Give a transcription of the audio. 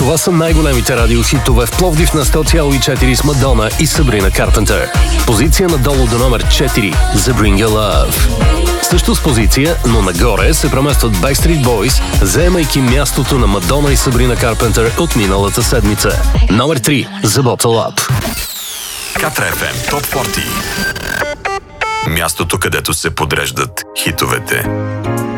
Това са най-големите радиохитове в Пловдив на 100,4 с Мадона и Сабрина Карпентър. Позиция надолу до номер 4 за Bring Your Love. Също с позиция, но нагоре се преместват Backstreet Boys, заемайки мястото на Мадона и Сабрина Карпентър от миналата седмица. Номер 3 за Bottle Up. Катра FM Топ 40. Мястото, където се подреждат хитовете.